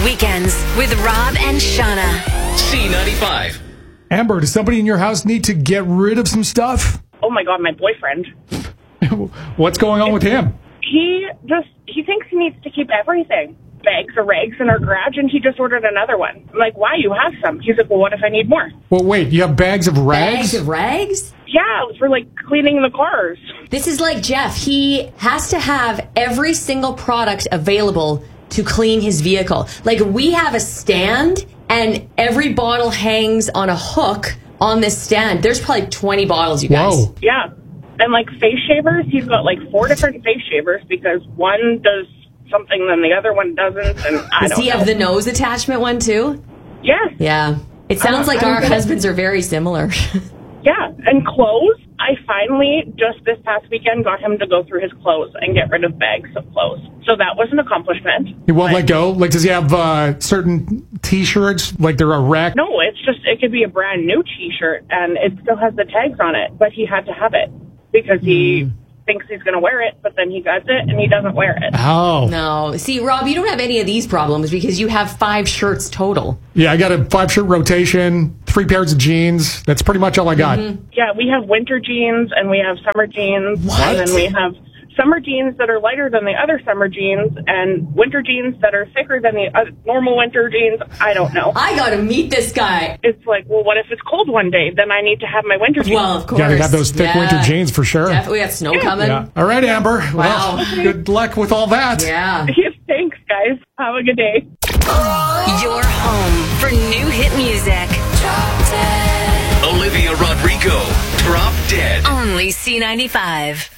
Weekends with Rob and Shauna. C95. Amber, does somebody in your house need to get rid of some stuff? Oh my God, my boyfriend. What's going on with him? He thinks he needs to keep everything. Bags of rags in our garage, and he just ordered another one. I'm like, why? You have some. He's like, well, what if I need more? Well, wait, you have bags of rags? Bags of rags? Yeah, for like cleaning the cars. This is like Jeff. He has to have every single product available to clean his vehicle. Like, we have a stand, and every bottle hangs on a hook on this stand. There's probably 20 bottles, you guys. Whoa. Yeah. And like face shavers, he's got like 4 different face shavers because one does something then the other one doesn't, and I Does don't he know. have the nose attachment one too? Yes. Yeah. It sounds like our husbands are very similar. Yeah. And clothes, I finally, just this past weekend, got him to go through his clothes and get rid of bags of clothes. So that was an accomplishment. He won't let go? Like, does he have certain T-shirts, like they're a wreck? No, it's just, it could be a brand new T-shirt, and it still has the tags on it, but he had to have it because he thinks he's going to wear it, but then he gets it and he doesn't wear it. Oh. No. See, Rob, you don't have any of these problems because you have 5 shirts total. Yeah, I got a 5-shirt rotation, 3 pairs of jeans. That's pretty much all I got. Yeah, we have winter jeans and we have summer jeans. What? And then we have summer jeans that are lighter than the other summer jeans and winter jeans that are thicker than the normal winter jeans. I don't know. I got to meet this guy. It's like, well, what if it's cold one day? Then I need to have my winter jeans. Well, of course. Got to have those thick winter jeans for sure. Definitely got snow coming. Yeah. All right, Amber. Wow. Well, good luck with all that. Yeah. Thanks, guys. Have a good day. Your home for new hit music. Olivia Rodrigo. Drop Dead. Only C95.